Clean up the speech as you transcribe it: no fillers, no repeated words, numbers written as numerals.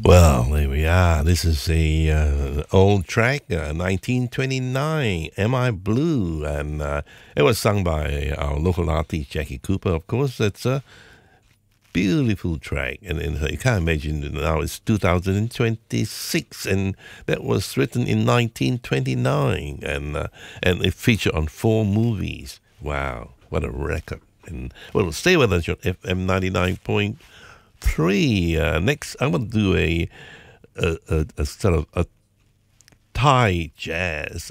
Well, there we are. This is a old track, 1929, "Am I Blue?" and it was sung by our local artist Jackie Cooper. Of course, it's a beautiful track, and you can't imagine that now it's 2026, and that was written in 1929, and it featured on 4 movies. Wow, what a record! And well, stay with us on FM 99.3. Next, I'm going to do a sort of a Thai jazz